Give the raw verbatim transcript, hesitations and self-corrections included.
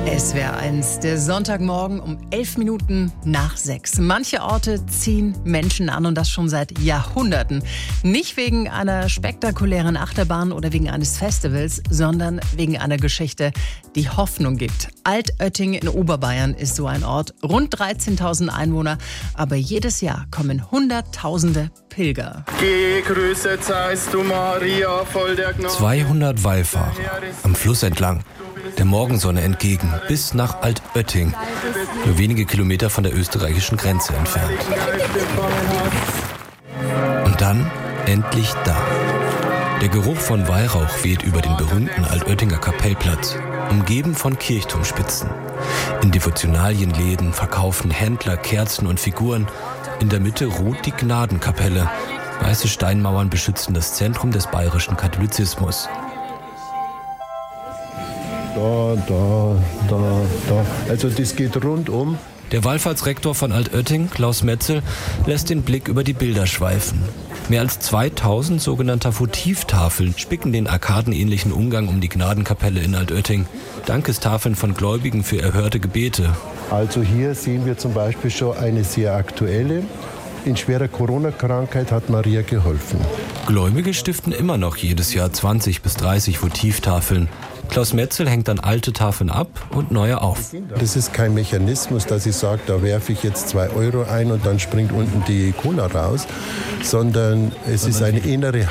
S W R eins, der Sonntagmorgen um elf Minuten nach sechs. Manche Orte ziehen Menschen an und das schon seit Jahrhunderten. Nicht wegen einer spektakulären Achterbahn oder wegen eines Festivals, sondern wegen einer Geschichte, die Hoffnung gibt. Altötting in Oberbayern ist so ein Ort. Rund dreizehntausend Einwohner, aber jedes Jahr kommen Hunderttausende Pilger. Gegrüßet seist du, Maria, voll der Gnade. zweihundert Wallfahrer am Fluss entlang, der Morgensonne entgegen, bis nach Altötting, nur wenige Kilometer von der österreichischen Grenze entfernt. Und dann endlich da. Der Geruch von Weihrauch weht über den berühmten Altöttinger Kapellplatz, umgeben von Kirchturmspitzen. In Devotionalienläden verkaufen Händler Kerzen und Figuren. In der Mitte ruht die Gnadenkapelle. Weiße Steinmauern beschützen das Zentrum des bayerischen Katholizismus. Da, da, da, da. Also das geht rundum. Der Wallfahrtsrektor von Altötting, Klaus Metzel, lässt den Blick über die Bilder schweifen. Mehr als zweitausend sogenannter Votivtafeln spicken den arkadenähnlichen Umgang um die Gnadenkapelle in Altötting. Dankestafeln von Gläubigen für erhörte Gebete. Also hier sehen wir zum Beispiel schon eine sehr aktuelle. In schwerer Corona-Krankheit hat Maria geholfen. Gläubige stiften immer noch jedes Jahr zwanzig bis dreißig Votivtafeln. Klaus Metzel hängt dann alte Tafeln ab und neue auf. Das ist kein Mechanismus, dass ich sage, da werfe ich jetzt zwei Euro ein und dann springt unten die Cola raus, sondern es ist eine innere